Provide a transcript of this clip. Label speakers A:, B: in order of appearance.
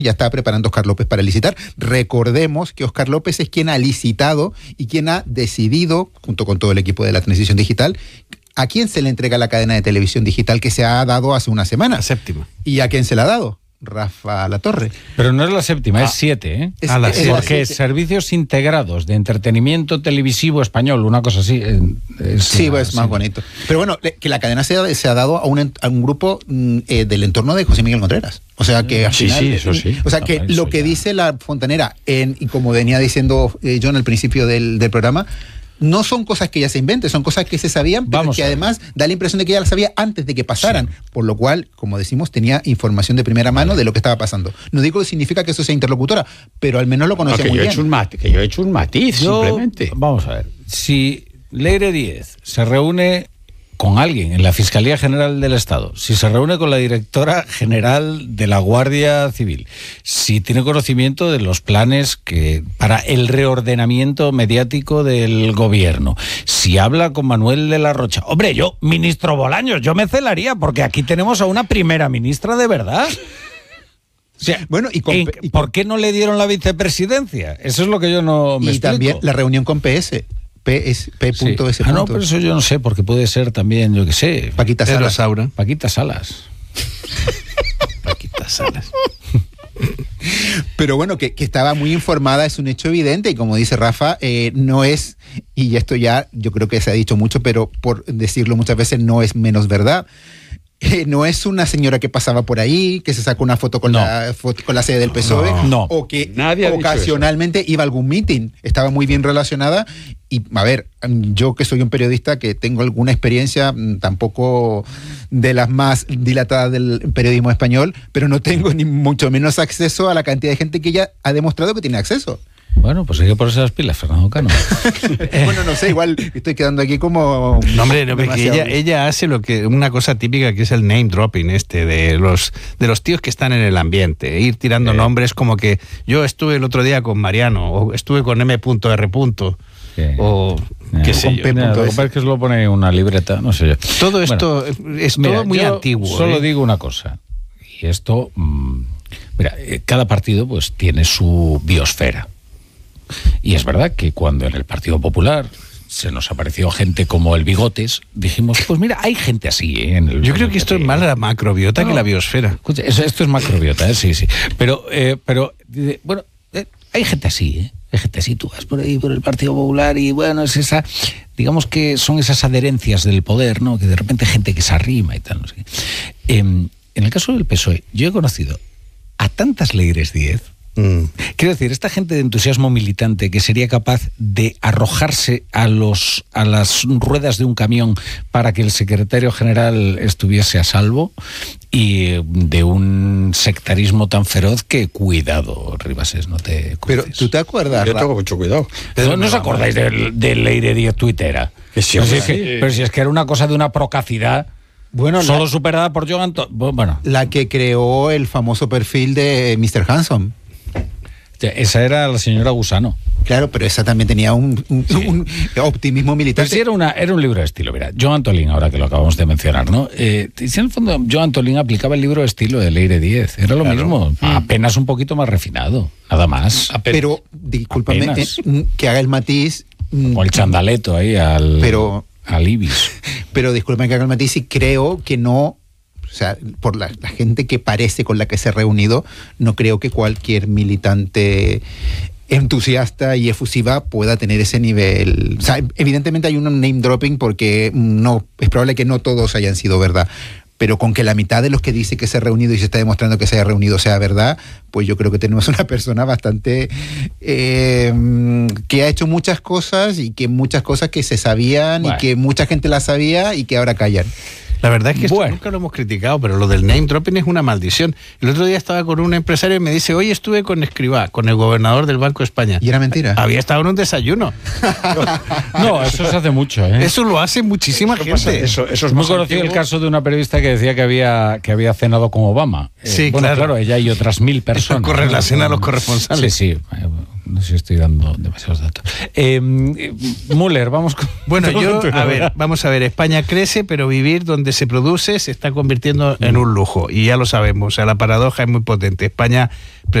A: ya estaba preparando Óscar López para licitar. Recordemos que Óscar López es quien ha licitado y quien ha decidido, junto con todo el equipo de la transición digital, a quién se le entrega la cadena de televisión digital que se ha dado hace una semana.
B: La séptima.
A: ¿Y a quién se la ha dado? Rafa Latorre.
C: Pero no es la séptima, es 7, ¿eh? Porque servicios integrados de entretenimiento televisivo español, una cosa así.
A: Sí, pues más bonito. Pero bueno, que la cadena se ha dado a un grupo del entorno de José Miguel Contreras. O sea que al final,
C: eso sí.
A: O sea que lo que dice la Fontanera, y como venía diciendo John al principio del programa, no son cosas que ella se invente, son cosas que se sabían, pero que además da la impresión de que ella las sabía antes de que pasaran, por lo cual, como decimos, tenía información de primera mano de lo que estaba pasando. No digo que significa que eso sea interlocutora, pero al menos lo conocía muy bien.
D: Que yo he hecho un matiz, simplemente.
C: Vamos a ver, si Leire Díez se reúne con alguien en la Fiscalía General del Estado, si se reúne con la Directora General de la Guardia Civil, si tiene conocimiento de los planes para el reordenamiento mediático del gobierno, si habla con Manuel de la Rocha, hombre, ministro Bolaños, yo me celaría, porque aquí tenemos a una primera ministra de verdad. O sea, bueno, ¿por qué no le dieron la vicepresidencia? Eso es lo que yo no me explico.
A: Y también la reunión con PS. P.S.
C: No, pero eso yo no sé, porque puede ser también, yo qué sé.
A: Paquita Salas.
C: Paquita Salas.
B: Paquita Salas.
A: Pero bueno, que estaba muy informada es un hecho evidente, y como dice Rafa, no es, y esto ya yo creo que se ha dicho mucho, pero por decirlo muchas veces no es menos verdad. No es una señora que pasaba por ahí, que se sacó una foto con la sede del PSOE, o que ocasionalmente iba a algún meeting. Estaba muy bien relacionada. Y, a ver, yo que soy un periodista que tengo alguna experiencia, tampoco de las más dilatadas del periodismo español, pero no tengo ni mucho menos acceso a la cantidad de gente que ella ha demostrado que tiene acceso.
C: Bueno, pues hay que ponerse las pilas, Fernando Cano.
A: Bueno, no sé, igual estoy quedando aquí como...
B: No, hombre, no, porque ella hace una cosa típica que es el name dropping de los tíos que están en el ambiente, ir tirando nombres como que yo estuve el otro día con Mariano, o estuve con M.R. o qué sé yo.
C: Lo que pasa es que se lo pone en una libreta, no sé yo.
B: Todo esto es todo muy antiguo.
C: Solo digo una cosa, y esto... Mira, cada partido pues tiene su biosfera. Y es verdad que cuando en el Partido Popular se nos apareció gente como el Bigotes, dijimos, pues mira, hay gente así.
B: Yo creo que esto es más la macrobiota que la biosfera.
C: Escucha, esto es macrobiota, sí. Pero bueno, hay gente así, Hay gente así, tú vas por ahí, por el Partido Popular, y bueno, es esa, digamos que son esas adherencias del poder, ¿no? Que de repente gente que se arrima y tal, no sé qué. En el caso del PSOE, yo he conocido a tantas Leires Díez. Quiero decir, esta gente de entusiasmo militante que sería capaz de arrojarse a las ruedas de un camión para que el secretario general estuviese a salvo, y de un sectarismo tan feroz que, cuidado, Ribases, no te cruces.
A: Pero, ¿tú te acuerdas?
D: Yo tengo mucho cuidado.
C: ¿No os acordáis de Leire Díez tuitera?
D: Pero si
C: es que era una cosa de una procacidad... Bueno, solo superada por Joan bueno.
A: La que creó el famoso perfil de Mr. Handsome.
C: Esa era la señora Gusano.
A: Claro, pero esa también tenía un optimismo militar.
C: Pero sí era un libro de estilo. Mira, Joan Antolín, ahora que lo acabamos de mencionar, ¿no? Si en el fondo Joan Antolín aplicaba el libro de estilo de Leire Díez. Era lo mismo, apenas un poquito más refinado, nada más.
A: Pero, discúlpame, que haga el matiz...
C: O el chandaleto ahí al Ibis.
A: Pero disculpen que haga el matiz, y creo que no... O sea, por la gente que parece con la que se ha reunido, no creo que cualquier militante entusiasta y efusiva pueda tener ese nivel. O sea, evidentemente hay un name dropping porque no es probable que no todos hayan sido verdad. Pero con que la mitad de los que dice que se ha reunido y se está demostrando que se haya reunido sea verdad, pues yo creo que tenemos una persona bastante que ha hecho muchas cosas, y que muchas cosas que se sabían, y que mucha gente las sabía y que ahora callan.
B: La verdad es que esto nunca lo hemos criticado, pero lo del name dropping es una maldición. El otro día estaba con un empresario y me dice, oye, estuve con Escrivá, con el gobernador del Banco de España.
A: Y era mentira.
B: Había estado en un desayuno.
C: No, eso se hace mucho, ¿eh?
B: Eso lo hace muchísima gente.
D: Eso es
C: muy conocido el caso de una periodista que decía que había cenado con Obama.
B: Sí,
C: bueno, claro, ella y otras 1000 personas.
B: Corren la cena a los corresponsales.
C: Sí. No sé si estoy dando demasiados datos. Müller, vamos con...
B: Bueno, vamos a ver, España crece, pero vivir donde se produce se está convirtiendo en un lujo. Y ya lo sabemos, o sea, la paradoja es muy potente. España